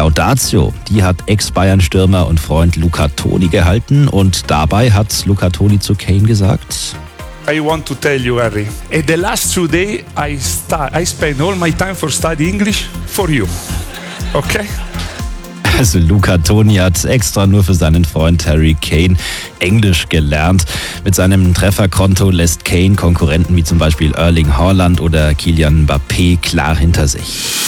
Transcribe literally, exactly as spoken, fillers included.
Laudatio, die hat Ex-Bayern-Stürmer und Freund Luca Toni gehalten und dabei hat Luca Toni zu Kane gesagt: I want to tell you, Harry, at the last two days I, start, I spend all my time for study English for you, okay? Also Luca Toni hat extra nur für seinen Freund Harry Kane Englisch gelernt. Mit seinem Trefferkonto lässt Kane Konkurrenten wie zum Beispiel Erling Haaland oder Kylian Mbappé klar hinter sich.